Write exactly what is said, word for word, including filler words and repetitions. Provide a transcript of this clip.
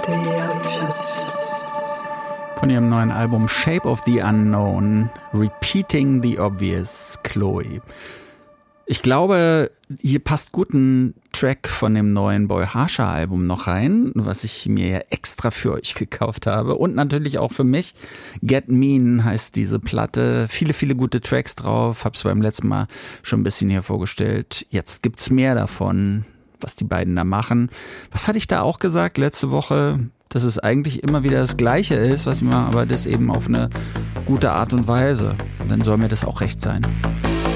Von ihrem neuen Album Shape of the Unknown, Repeating the Obvious, Chloe. Ich glaube, hier passt gut ein Track von dem neuen Boy Harsha Album noch rein, was ich mir ja extra für euch gekauft habe und natürlich auch für mich. Get Mean heißt diese Platte. Viele, viele gute Tracks drauf. Hab's beim letzten Mal schon ein bisschen hier vorgestellt. Jetzt gibt's mehr davon, was die beiden da machen. Was hatte ich da auch gesagt letzte Woche? Dass es eigentlich immer wieder das Gleiche ist, was wir, aber das eben auf eine gute Art und Weise. Dann soll mir das auch recht sein.